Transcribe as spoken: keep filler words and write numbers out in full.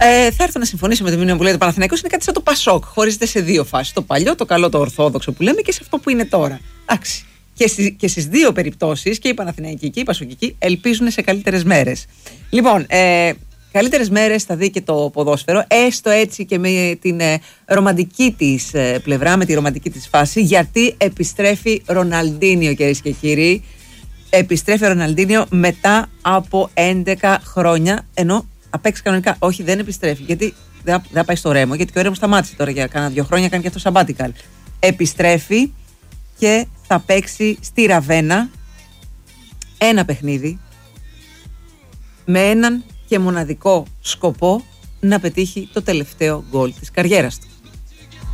Ε, θα έρθω να συμφωνήσω με το μήνυμα που λέει: το Παναθηναϊκός είναι κάτι σαν το Πασόκ. Χωρίζεται σε δύο φάσεις. Το παλιό, το καλό, το ορθόδοξο που λέμε και σε αυτό που είναι τώρα. Εντάξει. Και, στι, και στις δύο περιπτώσεις, και οι Παναθηναϊκοί και οι Πασοκικοί, ελπίζουν σε καλύτερες μέρες. Λοιπόν, ε, καλύτερες μέρες θα δει και το ποδόσφαιρο, έστω έτσι και με την ε, ρομαντική της ε, πλευρά, με τη ρομαντική της φάση, γιατί επιστρέφει Ροναλντίνιο, κυρίες και κύριοι. Επιστρέφει Ροναλντίνιο μετά από έντεκα χρόνια, ενώ απέξει κανονικά. Όχι, δεν επιστρέφει, γιατί δεν θα πάει στο Ρέμο, γιατί και ο Ρέμο σταμάτησε τώρα για κάνα δύο χρόνια, κάνει και αυτό sabbatical. Επιστρέφει και θα παίξει στη Ραβένα ένα παιχνίδι με έναν και μοναδικό σκοπό: να πετύχει το τελευταίο γκολ της καριέρας του.